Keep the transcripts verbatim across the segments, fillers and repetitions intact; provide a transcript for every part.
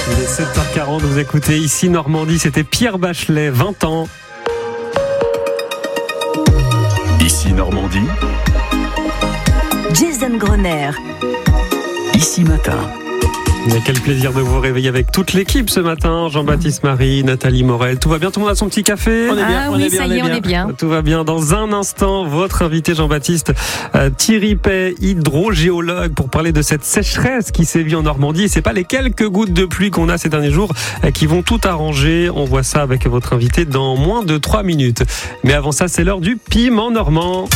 Il est sept heures quarante, vous écoutez ici Normandie, c'était Pierre Bachelet, vingt ans. Ici Normandie, Jason Grosner. Ici Matin. Mais quel plaisir de vous réveiller avec toute l'équipe ce matin. Jean-Baptiste Marie, Nathalie Morel. Tout va bien? Tout le monde a son petit café? On est bien, Ah on oui, est bien, ça on y est est, on bien. est bien. Tout va bien. Dans un instant, votre invité Jean-Baptiste, euh, Thierry Pay, hydrogéologue, pour parler de cette sécheresse qui sévit en Normandie. Et c'est pas les quelques gouttes de pluie qu'on a ces derniers jours euh, qui vont tout arranger. On voit ça avec votre invité dans moins de trois minutes. Mais avant ça, c'est l'heure du piment normand.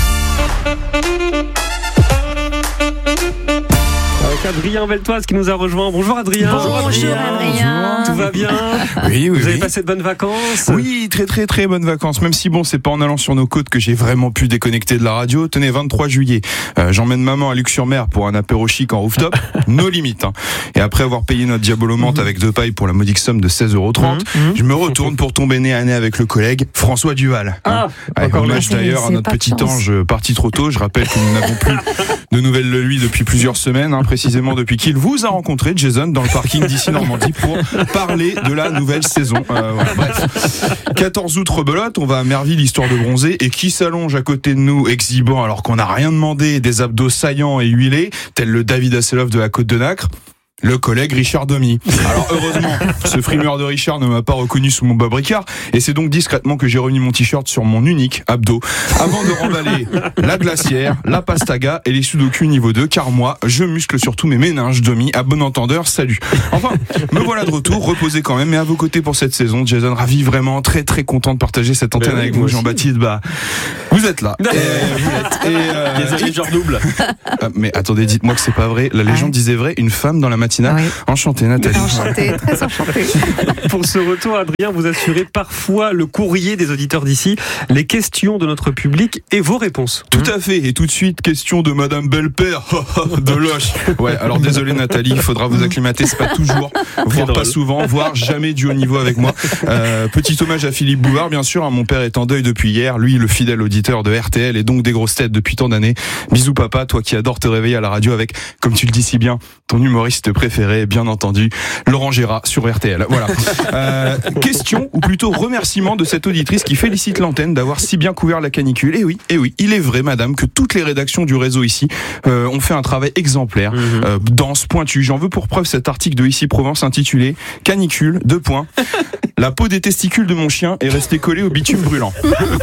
Avec Adrien Veltoise qui nous a rejoint. Bonjour Adrien. Bonjour Adrien. Tout va bien? Oui, oui, Vous avez oui. passé de bonnes vacances? Oui, très très très bonnes vacances. Même si bon, c'est pas en allant sur nos côtes que j'ai vraiment pu déconnecter de la radio. Tenez, vingt-trois juillet, euh, j'emmène maman à Luc-sur-Mer pour un apéro chic en rooftop. No limites. Hein. Et après avoir payé notre diabolomante avec deux pailles pour la modique somme de seize euros trente, Mmh. je me retourne pour tomber nez à nez avec le collègue François Duval. Ah, Hein. encore hommage lui. d'ailleurs à C'est notre pas de petit chance. ange parti trop tôt. Je rappelle que nous n'avons plus de nouvelles de lui depuis plusieurs semaines, hein, précisément depuis qu'il vous a rencontré, Jason, dans le parking d'ici Normandie pour parler de la nouvelle saison. Euh, voilà, bref. quatorze août, rebelote, on va à Merville histoire de bronzer, et qui s'allonge à côté de nous, exhibant alors qu'on n'a rien demandé, des abdos saillants et huilés, tel le David Hasselhoff de la Côte de Nacre? Le collègue Richard Domy. Alors heureusement, ce frimeur de Richard ne m'a pas reconnu sous mon Bob Ricard, et c'est donc discrètement que j'ai remis mon t-shirt sur mon unique abdo, avant de remballer la glacière, la pastaga et les sudoku niveau deux, car moi, je muscle surtout mes méninges, Domy, à bon entendeur, salut. Enfin, me voilà de retour, reposé quand même, mais à vos côtés pour cette saison. Jason, ravi, vraiment très très content de partager cette antenne Ben oui, avec moi vous, aussi. Jean-Baptiste. Bah, vous êtes là. Et, vous êtes- et, euh, Désolé, et- genre double. Ah, mais attendez, dites-moi que c'est pas vrai. La légende Ah. disait vrai, une femme dans la matinale. Oui. Enchantée, Nathalie. Enchantée, très enchantée. Pour ce retour, Adrien, vous assurez parfois le courrier des auditeurs d'ici, les questions de notre public et vos réponses. Tout à fait. Et tout de suite, question de Madame Belle-Père de Loche. Ouais, alors désolé Nathalie, il faudra vous acclimater. C'est pas toujours, voire drôle. pas souvent, voire jamais du haut niveau avec moi. Euh, petit hommage à Philippe Bouvard, bien sûr. Hein, mon père est en deuil depuis hier. Lui, le fidèle auditeur de R T L et donc des grosses têtes depuis tant d'années. Bisous papa, toi qui adores te réveiller à la radio avec, comme tu le dis si bien, ton humoriste préféré, bien entendu, Laurent Gérard sur R T L. Voilà. Euh, question, ou plutôt remerciement de cette auditrice qui félicite l'antenne d'avoir si bien couvert la canicule. Et oui, et oui, il est vrai, madame, que toutes les rédactions du réseau ici euh, ont fait un travail exemplaire, Mhm. euh, dense, pointu. J'en veux pour preuve cet article de Ici Provence intitulé Canicule, deux points. La peau des testicules de mon chien est restée collée au bitume brûlant.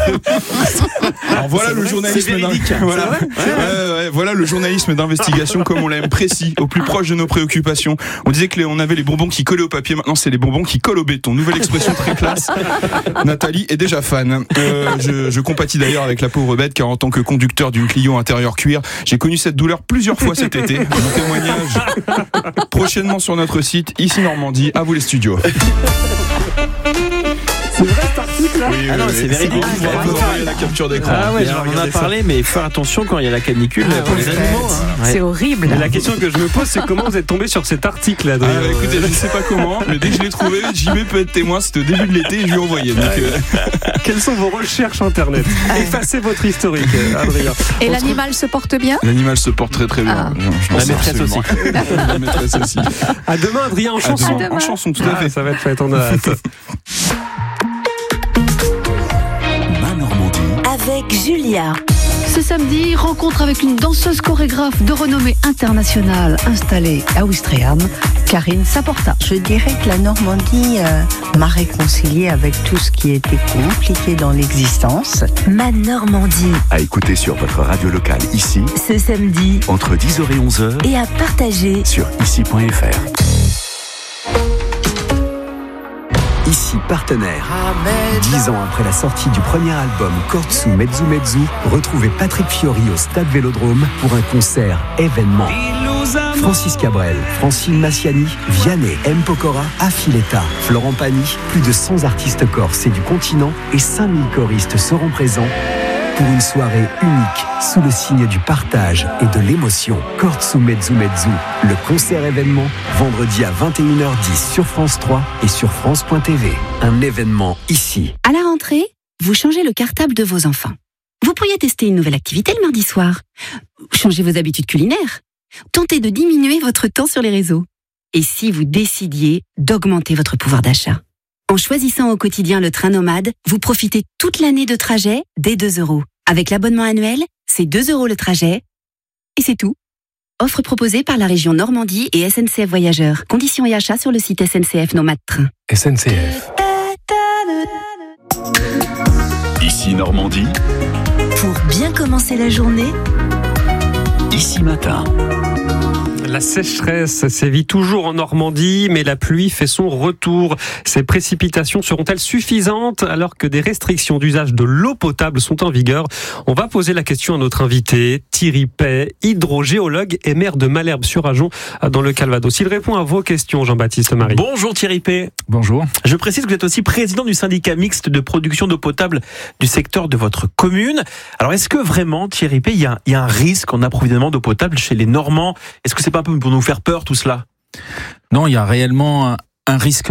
Alors voilà le journalisme C'est d'in- véridique. voilà. Ouais, ouais, voilà le journalisme d'investigation comme on l'aime, précis, au plus proche de nos préoccupations. On disait que les- on avait les bonbons qui collaient au papier, maintenant c'est les bonbons qui collent au béton. Nouvelle expression très classe. Nathalie est déjà fan. Euh, je, je compatis d'ailleurs avec la pauvre bête, car en tant que conducteur d'une Clio intérieur cuir, j'ai connu cette douleur plusieurs fois cet été. Mon témoignage prochainement sur notre site, ici Normandie, à vous les studios. C'est vrai cet article là? Oui, Ah non, oui, c'est oui. véridique. Il faut Ah, envoyer la capture d'écran. Ah ouais, Bien, on en a regardez ça. parlé, mais faire attention quand il y a la canicule Ah, pour ouais. les animaux. hein. Ouais. C'est horrible. Et la question que je me pose, c'est comment vous êtes tombé sur cet article, Ah, Adrien? bah, écoutez, je ne sais pas comment, mais dès que je l'ai trouvé, J B peut être témoin, c'était au début de l'été et je lui ai envoyé. Donc, euh, Quelles sont vos recherches internet? Effacez votre historique, Adrien. Et On se l'animal se porte bien? l'animal se porte très très bien. Ah. Je- je m'en La sers maîtresse absolument. La maîtresse aussi. À demain, Adrien, en À chanson. demain, en chanson, tout à Ah, fait. ça va être fait, on a hâte. Ma Normandie. Avec Julia. Ce samedi, rencontre avec une danseuse chorégraphe de renommée internationale installée à Ouistreham, Karine Saporta. Je dirais que la Normandie euh, m'a réconciliée avec tout ce qui était compliqué dans l'existence. Ma Normandie. À écouter sur votre radio locale ici, Ce samedi. entre dix heures et onze heures, Et à partager. sur ici point f r. Ici partenaire. Dix ans après la sortie du premier album Kortsu Mezzu Mezzu, retrouvez Patrick Fiori au Stade Vélodrome pour un concert événement. Francis Cabrel, Francine Massiani, Vianney, M. Pokora, Affiletta, Florent Pagny, plus de cent artistes corses et du continent et cinq mille choristes seront présents pour une soirée unique sous le signe du partage et de l'émotion. Kortsu Mezzu Mezzu, le concert événement, vendredi à vingt et une heures dix sur France trois et sur France point t v. Un événement ici. À la rentrée, vous changez le cartable de vos enfants. Vous pourriez tester une nouvelle activité le mardi soir. Changez vos habitudes culinaires. Tentez de diminuer votre temps sur les réseaux. Et si vous décidiez d'augmenter votre pouvoir d'achat ? En choisissant au quotidien le train nomade, vous profitez toute l'année de trajet dès deux euros. Avec l'abonnement annuel, c'est deux euros le trajet. Et c'est tout. Offre proposée par la région Normandie et S N C F Voyageurs. Conditions et achats sur le site S N C F Nomade Train. S N C F. Ici Normandie. Pour bien commencer la journée, Ici Matin. La sécheresse sévit toujours en Normandie, mais la pluie fait son retour. Ces précipitations seront-elles suffisantes alors que des restrictions d'usage de l'eau potable sont en vigueur ? On va poser la question à notre invité, Thierry Pey, hydrogéologue et maire de Malherbe-sur-Ajon dans le Calvados. Il répond à vos questions, Jean-Baptiste Marie. Bonjour Thierry Pey. Bonjour. Je précise que vous êtes aussi président du syndicat mixte de production d'eau potable du secteur de votre commune. Alors est-ce que vraiment, Thierry Pey, il y a, il y a un risque en approvisionnement d'eau potable chez les Normands ? Est-ce que c'est pas un peu pour nous faire peur tout cela ? Non, il y a réellement un, un risque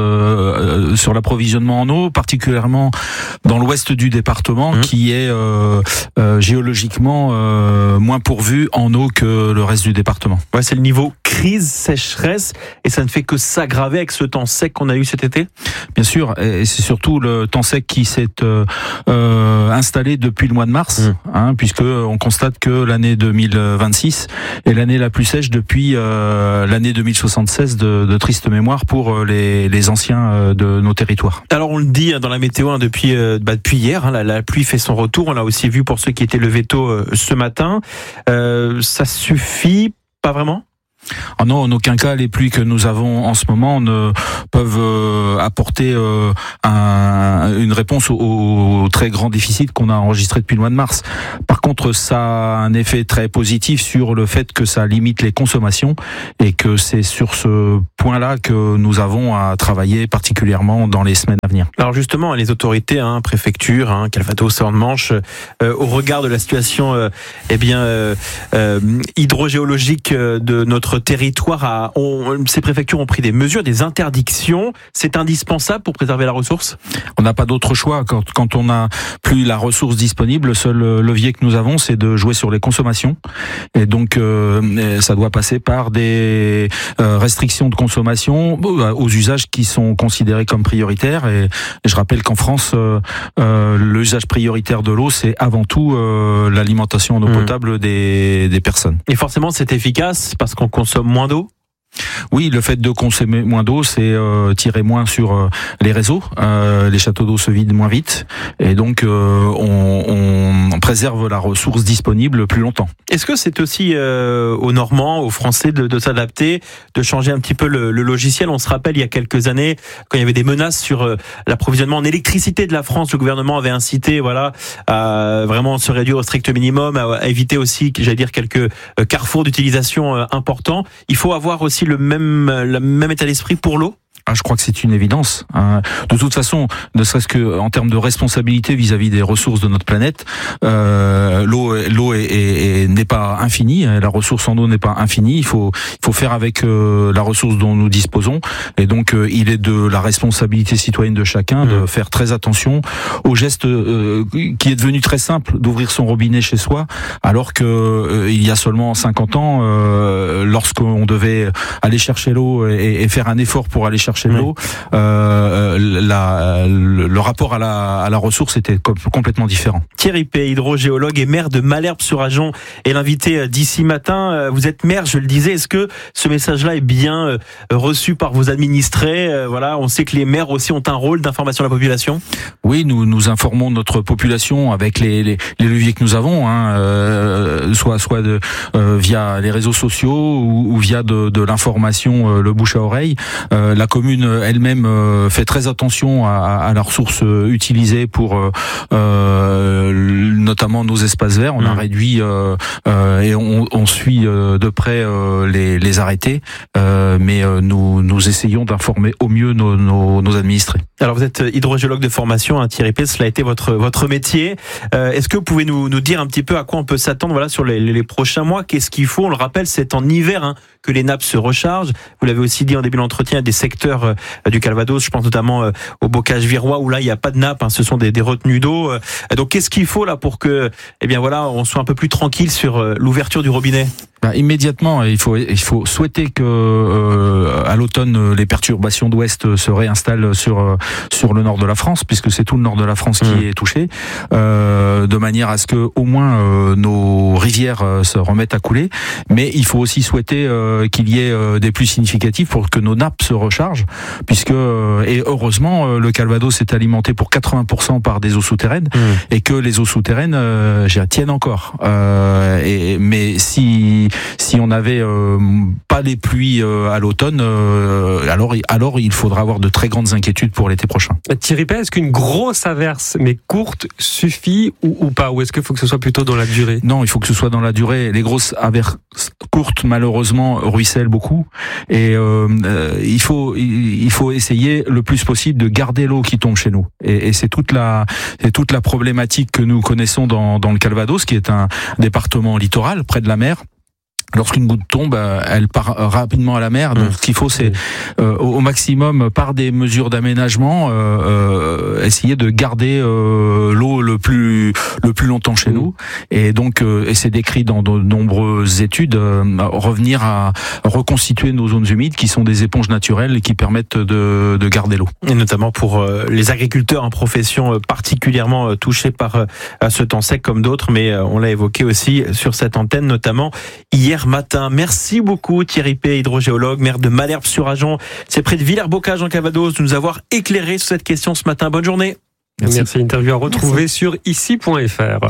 euh, sur l'approvisionnement en eau, particulièrement dans l'ouest du département, mmh. qui est euh, euh, géologiquement euh, moins pourvu en eau que le reste du département. Ouais, c'est le niveau crise, sécheresse, et ça ne fait que s'aggraver avec ce temps sec qu'on a eu cet été ? Bien sûr, et c'est surtout le temps sec qui s'est euh, euh, installé depuis le mois de mars, mmh. hein, puisque on constate que l'année deux mille vingt-six est l'année la plus sèche depuis euh, l'année deux mille soixante-seize de, de triste mémoire pour les, les anciens de nos territoires. Alors on le dit dans la météo hein, depuis, euh, bah, depuis hier, hein, la, la pluie fait son retour, on l'a aussi vu pour ceux qui étaient levés tôt euh, ce matin. Euh, ça suffit pas vraiment ? Ah non, en aucun cas, les pluies que nous avons en ce moment ne peuvent euh, apporter euh, un, une réponse au, au très grand déficit qu'on a enregistré depuis le mois de mars. Par contre, ça a un effet très positif sur le fait que ça limite les consommations et que c'est sur ce point-là que nous avons à travailler particulièrement dans les semaines à venir. Alors justement, les autorités, hein, préfecture, hein, Calvados, Horn-Manche, euh, au regard de la situation euh, eh bien, euh, euh, hydrogéologique de notre territoire, a, on, ces préfectures ont pris des mesures, des interdictions. C'est indispensable pour préserver la ressource ? On n'a pas d'autre choix. Quand, quand on n'a plus la ressource disponible, le seul levier que nous avons, c'est de jouer sur les consommations. Et donc, euh, ça doit passer par des euh, restrictions de consommation aux usages qui sont considérés comme prioritaires. Et, et je rappelle qu'en France, euh, euh, l'usage prioritaire de l'eau, c'est avant tout euh, l'alimentation en eau potable mmh. des, des personnes. Et forcément, c'est efficace parce qu'on consomme moins d'eau ? Oui, le fait de consommer moins d'eau, c'est euh, tirer moins sur euh, les réseaux. Euh, les châteaux d'eau se vident moins vite, et donc euh, on, on préserve la ressource disponible plus longtemps. Est-ce que c'est aussi euh, aux Normands, aux Français de, de s'adapter, de changer un petit peu le, le logiciel ? On se rappelle il y a quelques années, quand il y avait des menaces sur euh, l'approvisionnement en électricité de la France, le gouvernement avait incité, voilà, à vraiment se réduire au strict minimum, à, à éviter aussi, j'allais dire, quelques euh, carrefours d'utilisation euh, importants. Il faut avoir aussi le même, le même état d'esprit pour l'eau ? Ah, je crois que c'est une évidence. De toute façon, ne serait-ce que en termes de responsabilité vis-à-vis des ressources de notre planète, euh, l'eau, l'eau est, est, est, n'est pas infinie. La ressource en eau n'est pas infinie. Il faut, il faut faire avec euh, la ressource dont nous disposons. Et donc, euh, il est de la responsabilité citoyenne de chacun de faire très attention au geste euh, qui est devenu très simple d'ouvrir son robinet chez soi, alors que euh, il y a seulement cinquante ans, euh, lorsqu'on devait aller chercher l'eau et, et faire un effort pour aller chercher chez l'eau, euh, la, le, le rapport à la, à la ressource était com- complètement différent. Thierry Pey, hydrogéologue et maire de Malherbe-sur-Ajon, est l'invité d'ici matin. Vous êtes maire, je le disais. Est-ce que ce message-là est bien reçu par vos administrés ? Voilà, on sait que les maires aussi ont un rôle d'information de la population. Oui, nous nous informons notre population avec les, les, les leviers que nous avons, hein, euh, soit soit de, euh, via les réseaux sociaux ou, ou via de, de l'information, euh, le bouche à oreille. Euh, la commune elle-même euh, fait très attention à, à la ressource utilisée pour euh, euh, notamment nos espaces verts. On mmh. a réduit euh, euh, et on, on suit euh, de près euh, les, les arrêtés, euh, mais euh, nous, nous essayons d'informer au mieux nos, nos, nos administrés. Alors vous êtes hydrogéologue de formation, hein, Thierry Pey, cela a été votre votre métier. Euh, est-ce que vous pouvez nous, nous dire un petit peu à quoi on peut s'attendre, voilà, sur les, les prochains mois ? Qu'est-ce qu'il faut ? On le rappelle, c'est en hiver hein, que les nappes se rechargent. Vous l'avez aussi dit en début d'entretien, des secteurs euh, du Calvados, je pense notamment euh, au bocage virois où là il n'y a pas de nappe, hein, ce sont des, des retenues d'eau. Euh, donc qu'est-ce qu'il faut là pour que, eh bien voilà, on soit un peu plus tranquille sur euh, l'ouverture du robinet ? Bah, immédiatement, il faut il faut souhaiter que euh, à l'automne les perturbations d'ouest se réinstallent sur sur le nord de la France, puisque c'est tout le nord de la France qui mmh. est touché, euh, de manière à ce que au moins euh, nos rivières euh, se remettent à couler. Mais il faut aussi souhaiter euh, qu'il y ait euh, des pluies significatives pour que nos nappes se rechargent, puisque euh, et heureusement euh, le Calvados est alimenté pour quatre-vingts pour cent par des eaux souterraines mmh. et que les eaux souterraines euh, tiennent encore. Euh, et mais si Si on n'avait euh, pas les pluies euh, à l'automne, euh, alors, alors il faudra avoir de très grandes inquiétudes pour l'été prochain. Thierry Pey, est-ce qu'une grosse averse, mais courte, suffit ou, ou pas? Ou est-ce qu'il faut que ce soit plutôt dans la durée? Non, il faut que ce soit dans la durée. Les grosses averses courtes, malheureusement, ruissellent beaucoup. Et euh, euh, il faut il, il faut essayer le plus possible de garder l'eau qui tombe chez nous. Et, et c'est toute la c'est toute la problématique que nous connaissons dans, dans le Calvados, qui est un département littoral, près de la mer. Lorsqu'une goutte tombe, elle part rapidement à la mer. Donc, ce qu'il faut, c'est euh, au maximum, par des mesures d'aménagement, euh, euh, essayer de garder euh, l'eau le plus le plus longtemps chez mmh. nous. Et donc, euh, et c'est décrit dans de nombreuses études, euh, revenir à reconstituer nos zones humides, qui sont des éponges naturelles et qui permettent de, de garder l'eau. Et notamment pour euh, les agriculteurs en profession particulièrement euh, touchés par euh, ce temps sec comme d'autres. Mais euh, on l'a évoqué aussi sur cette antenne, notamment hier matin. Merci beaucoup Thierry Pey, hydrogéologue, maire de Malherbe-sur-Agen. C'est près de Villers-Bocage en Calvados, de nous avoir éclairé sur cette question ce matin. Bonne journée. Merci. Merci. Interview à retrouver Merci. sur ici point f r.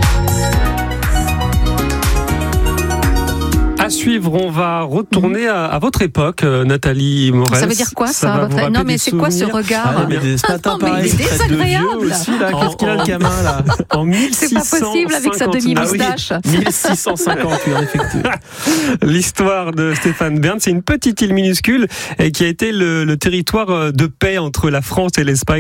À suivre, on va retourner à, à votre époque, euh, Nathalie Morel. Ça veut dire quoi ça, ça votre... Non mais c'est quoi ce regard? Ah, mais des, ce matin, non, pareil, mais il est désagréable. Aussi, là. Qu'est-ce qu'il a le gamin là? En mille six cent cinquante. C'est pas possible avec sa demi-moustache. Ah oui, mille six cent cinquante-huit en effet. L'histoire de Stéphane Bern, c'est une petite île minuscule et qui a été le, le territoire de paix entre la France et l'Espagne.